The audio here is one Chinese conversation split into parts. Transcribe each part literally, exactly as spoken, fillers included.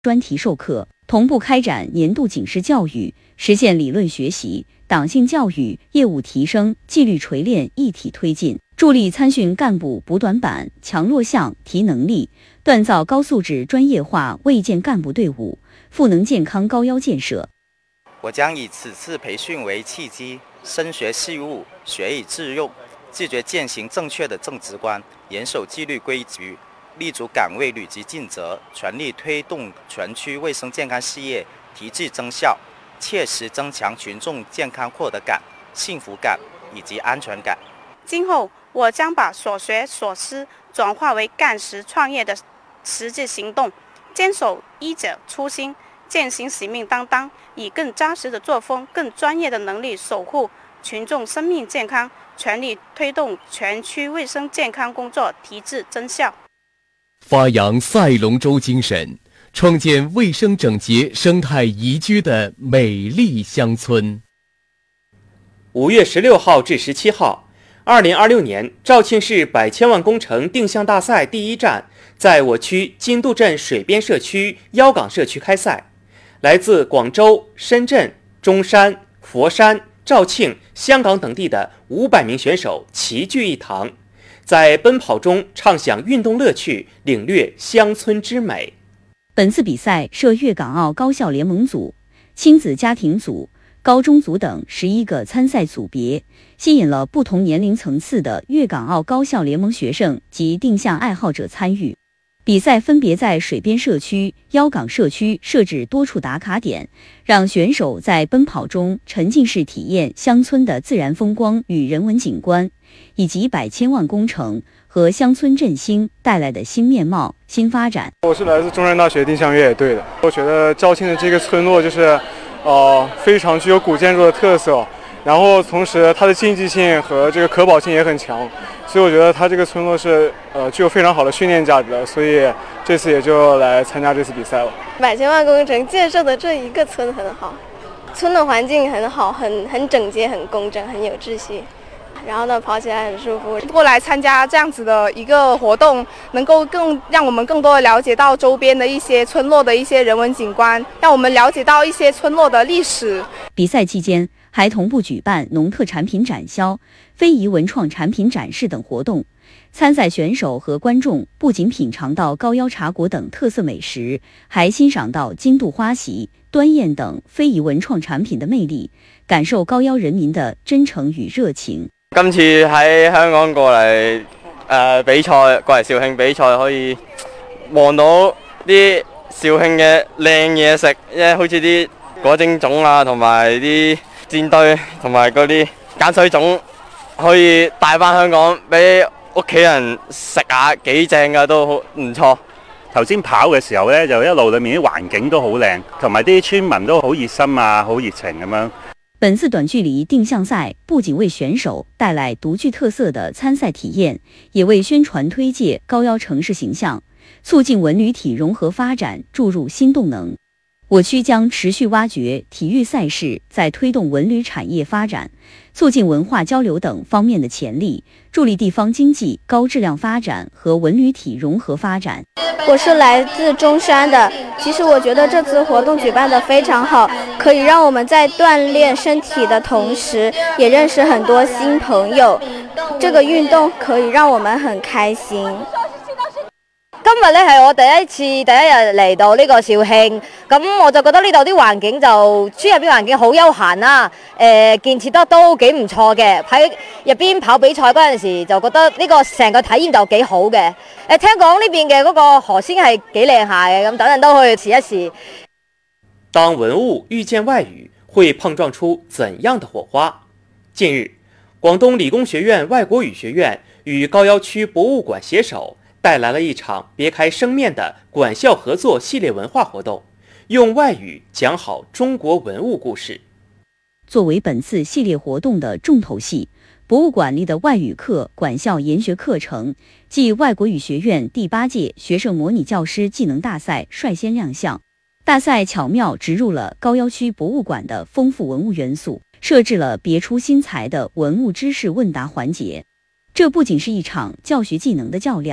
专题授课，同步开展年度警示教育，实现理论学习、党性教育、业务提升、纪律锤炼一体推进，助力参训干部补短板、强弱项、提能力，锻造高素质专业化卫健干部队伍，赋能健康高要建设。 我将以此次培训为契机，深学细悟，学以致用，自觉践行正确的政治观，严守纪律规矩，立足岗位，履职尽责，全力推动全区卫生健康事业提质增效，切实增强群众健康获得感、幸福感以及安全感。 今后我将把所学所思转化为干实创业的实际行动，坚守医者初心，践行使命担当，以更扎实的作风、更专业的能力守护群众生命健康，全力推动全区卫生健康工作提质增效。 发扬赛龙舟精神，创建卫生整洁、生态宜居的美丽乡村。 五月十六号至十七号，二零二六年肇庆市百千万工程定向大赛第一站在我区金渡镇水边社区腰岗社区开赛，来自广州、深圳、中山、佛山、肇庆、香港等地的五百名选手齐聚一堂，在奔跑中畅享运动乐趣，领略乡村之美。 本次比赛设粤港澳高校联盟组、亲子家庭组、高中组等十一个参赛组别，吸引了不同年龄层次的粤港澳高校联盟学生及定向爱好者参与。比赛分别在水边社区、腰岗社区设置多处打卡点，让选手在奔跑中沉浸式体验乡村的自然风光与人文景观，以及百千万工程和乡村振兴带来的新面貌、新发展。 我是来自中山大学定向越野队的，我觉得肇庆的这个村落就是呃非常具有古建筑的特色，然后同时它的竞技性和这个可保性也很强，所以我觉得它这个村落是呃具有非常好的训练价值的，所以这次也就来参加这次比赛了。 百千万工程建设的这一个村很好，村的环境很好，很很整洁、很工整、很有秩序，然后呢跑起来很舒服。 过来参加这样子的一个活动，能够更让我们更多的了解到周边的一些村落的一些人文景观，让我们了解到一些村落的历史。 比赛期间还同步举办农特产品展销、非遗文创产品展示等活动。参赛选手和观众不仅品尝到高腰茶果等特色美食，还欣賞到金渡花席、端砚等非遺文創產品的魅力，感受高腰人民的真誠與熱情。 今次喺香港過嚟誒、呃、比賽，過嚟肇慶比賽，可以望到啲肇慶嘅靚嘢食，因為好似啲果蒸粽啊，同埋啲煎堆，同埋嗰啲鹼水粽，可以帶翻香港俾屋企人食下，幾正㗎，都好唔錯。 頭先跑嘅時候呢，就一路裡面啲環境都好靚，同埋啲村民都好熱心啊，好熱情咁樣。 本次短距離定向賽不僅為選手帶來獨具特色的參賽體驗，也為宣傳推介高腰城市形象，促進文旅體融合發展注入新動能。我區將持續挖掘體育賽事在推動文旅產業發展、促進文化交流等方面的潛力，助力地方經濟高質量發展和文旅體融合發展。 我是來自中山的，其實我覺得這次活動舉辦得非常好，可以讓我們在鍛鍊身體的同時，也認識很多新朋友。這個運動可以讓我們很開心。 今日咧係我第一次第一日嚟到呢個肇慶，咁我就覺得呢度啲環境就村入邊環境好悠閒啦，誒、呃、建設得都幾唔錯嘅。喺入邊跑比賽嗰陣時就覺得呢個成個體驗就幾好嘅。誒、呃、聽講呢邊嘅嗰個河鮮係幾靚下嘅，咁等陣都去試一試。 當文物遇見外語，會碰撞出怎樣的火花？近日，廣東理工學院外國語學院與高腰區博物館攜手，帶來了一場別開生面的館校合作系列文化活動，用外語講好中國文物故事。 作為本次系列活動的重頭戲，博物館裡的外語課館校研學課程暨外國語學院第八屆學生模擬教師技能大賽率先亮相。大賽巧妙植入了高腰區博物館的豐富文物元素，設置了別出心裁的文物知識問答環節。這不僅是一場教學技能的較量，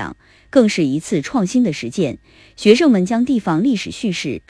更是一次创新的实践。学生们将地方历史叙事